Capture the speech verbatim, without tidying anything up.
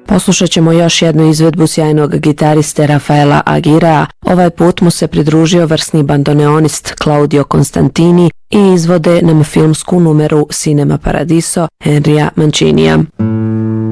Poslušat ćemo još jednu izvedbu sjajnog gitariste Rafaela Aguirea. Ovaj put mu se pridružio vrsni bandoneonist Claudio Constantini i izvode nam filmsku numeru Cinema Paradiso Henrya Mancinija.